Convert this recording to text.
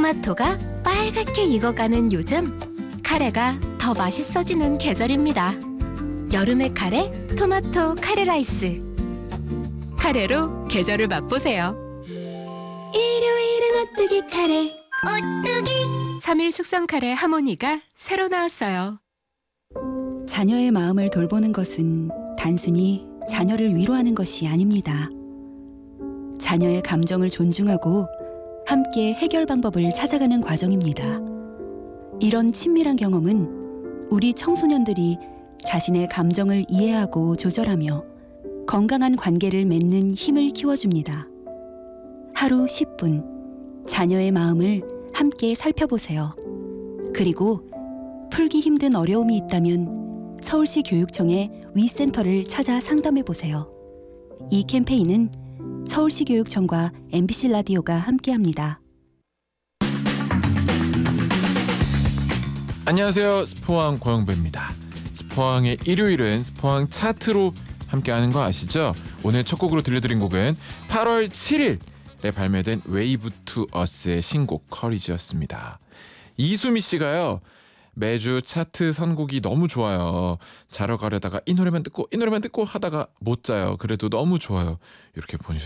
토마토가 빨갛게 익어가는 요즘, 카레가 더 맛있어지는 계절입니다. 여름의 카레, 토마토 카레 라이스. 카레로 계절을 맛보세요. 일요일은 오뚜기 카레. 오뚜기 3일 숙성 카레 하모니가 새로 나왔어요. 자녀의 마음을 돌보는 것은 단순히 자녀를 위로하는 것이 아닙니다. 자녀의 감정을 존중하고 함께 해결 방법을 찾아가는 과정입니다. 이런 친밀한 경험은 우리 청소년들이 자신의 감정을 이해하고 조절하며 건강한 관계를 맺는 힘을 키워줍니다. 하루 10분, 자녀의 마음을 함께 살펴보세요. 그리고 풀기 힘든 어려움이 있다면 서울시 교육청의 위센터를 찾아 상담해보세요. 이 캠페인은 서울시 교육청과 MBC 라디오가 함께합니다. 안녕하세요. 스포왕 고영배입니다. 스포왕의 일요일은 스포왕 차트로 함께하는 거 아시죠? 오늘 첫 곡으로 들려드린 곡은 8월 7일에 발매된 웨이브 투 어스의 신곡 커리지였습니다. 이수미 씨가요, 매주 차트 선곡이 너무 좋아요. 자러 가려다가 이 노래만 듣고 하다가 못 자요. 그래도 너무 좋아요. 이렇게 보내주셨습니다.